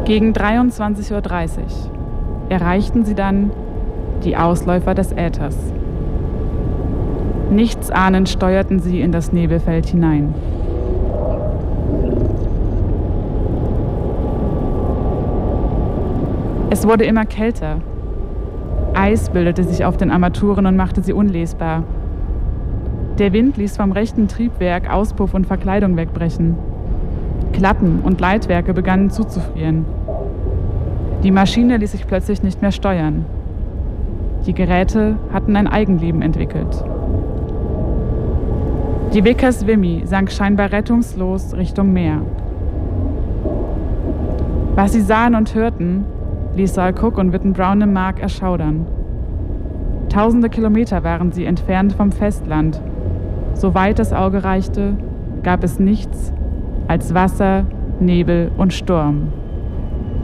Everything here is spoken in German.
Gegen 23:30 Uhr erreichten sie dann die Ausläufer des Äthers. Nichtsahnend steuerten sie in das Nebelfeld hinein. Es wurde immer kälter. Eis bildete sich auf den Armaturen und machte sie unlesbar. Der Wind ließ vom rechten Triebwerk Auspuff und Verkleidung wegbrechen. Klappen und Leitwerke begannen zuzufrieren. Die Maschine ließ sich plötzlich nicht mehr steuern. Die Geräte hatten ein Eigenleben entwickelt. Die Vickers Vimy sank scheinbar rettungslos Richtung Meer. Was sie sahen und hörten, ließ Sal Cook und Whitten Brown im Mark erschaudern. Tausende Kilometer waren sie entfernt vom Festland. Soweit das Auge reichte, gab es nichts als Wasser, Nebel und Sturm.